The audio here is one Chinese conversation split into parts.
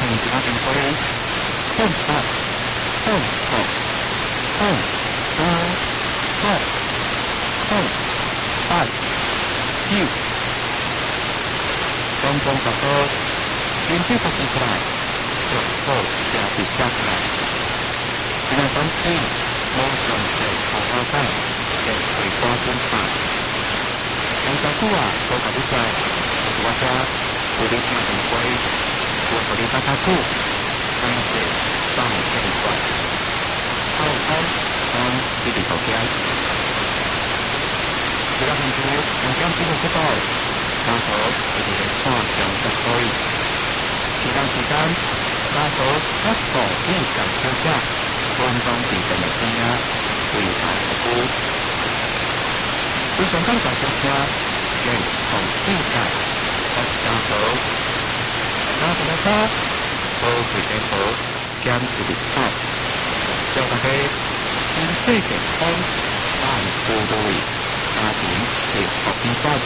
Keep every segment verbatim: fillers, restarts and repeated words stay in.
其他情况，碰碰碰碰碰八碰碰八九，中中十个，连续发起来，上好下必下来，今日总之无上世好好干，嘅回瓜中法。咁大姑啊，我同你講，我家我哋聽唔歸，我同你大家講，但是當唔聽唔慣，好好當呢條頭家。其他同學用啱先嘅速度，加速佢哋嘅跨上就可以。其他時間加速一坐一上小車，官方地嘅物件啊，會太高。非常感謝大家嘅同支持，我是家嫂，家嫂大家都最幸福，堅持力好，祝大家身體健康，萬事如意，家庭幸福平安。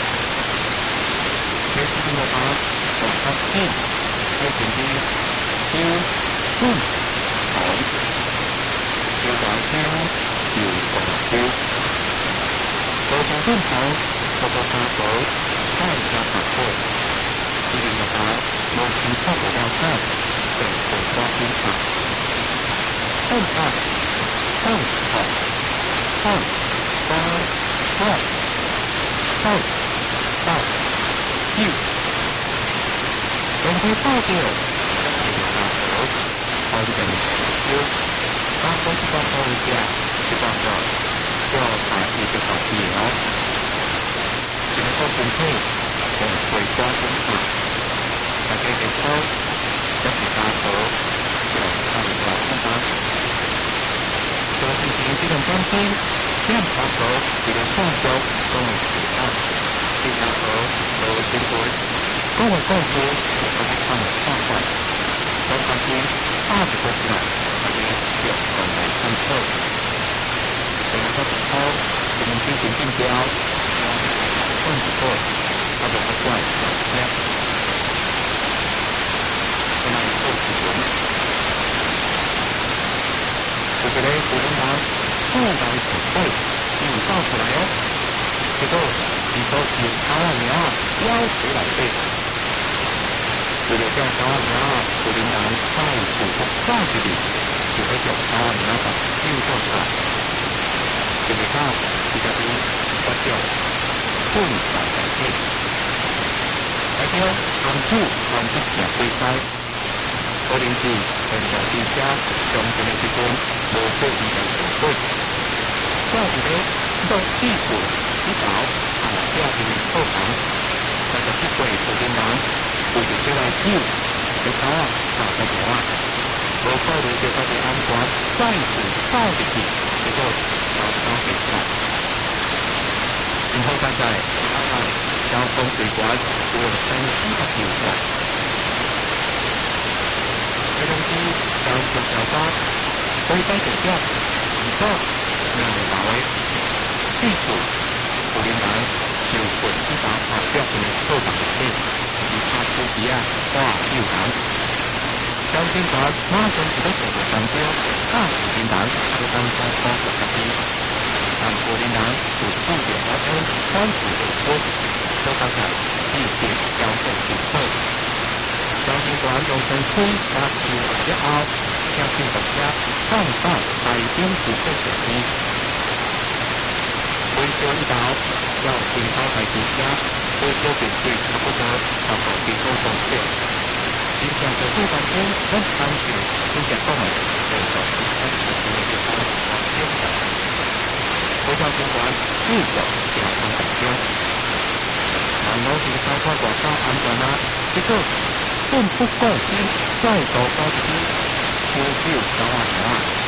這是我把我發現喺前邊超歡好，要講超要講超。我從分享我個家嫂開家發貨，呢邊嘅話冇錢收唔到單，就做多觀察。分發分學分花花分發要，用佢包掉，呢個家嫂開嘅係少，包嗰啲包好嘅，啲包咗。就把一个好朋友，今后身体我回家中法，大家嘅操一是家嫂，就看到看到，就是平时嘅关心，这样家嫂一个创造都会时间，对家嫂都辛苦，跟我共事我都是看我创造，我关心二十个出来，大家有共来参透。我们在以后我们进行竞标，更不错，他的不怪小家，现在有几人？就是咧，普通话后来准备有造出来哦，结果你说是台湾名邀请来的，为了叫台湾名普通人再次再一遍，就会叫台湾名把又做出来。就是他比較啲不叫歡迎大嘅，大家按住按住成日對猜，可能是平常啲車上陣嘅時陣無需要嘅成本，所以咧到地盤呢度係車嘅鋪頭，但係出過嚟做電腦，會做出嚟招，你睇下就係點啊？無考慮到佢哋安全，再次包入去，結果就收起來。然後再在睇下交通水管會有新鮮嘅調查。這東西交通調查會在地表唔錯，讓你話為地盤互聯網受本地打發表嘅數百嘅嘢，而拍出時啊哇要緊。交警官馬上就得做個上標，加時電彈去登上科學特別，但互聯網就數據可將關注到高，都發現地鐵交通調配。交警官用身推加調之後，將先特車放返大邊處嘅地面。回收一道要停靠大地車，回收邊處差不多超過幾個鐘頭。今天的副官兵很安全，并且购买对手是安全的一个方面的。回到军官自首调查改编，南楼是包括广告安全啊，结果并不关心再走高级，求救高啊啊！